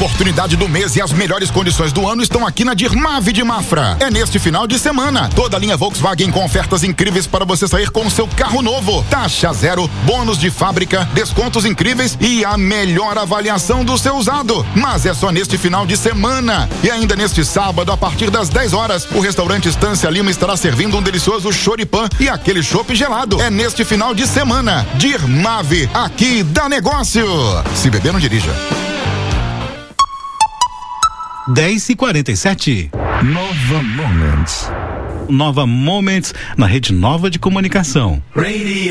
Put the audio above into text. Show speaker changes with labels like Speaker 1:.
Speaker 1: oportunidade do mês e as melhores condições do ano estão aqui na Dirmave de Mafra. É neste final de semana. Toda a linha Volkswagen com ofertas incríveis para você sair com o seu carro novo. Taxa zero, bônus de fábrica, descontos incríveis e a melhor avaliação do seu usado. Mas é só neste final de semana. E ainda neste sábado, a partir das 10 horas, o restaurante Estância Lima estará servindo um delicioso choripan e aquele chopp gelado. É neste final de semana. Dirmave, aqui dá negócio. Se beber, não dirija.
Speaker 2: 10h47.
Speaker 3: Nova Moments.
Speaker 2: Nova Moments na Rede Nova de Comunicação.
Speaker 3: Radio.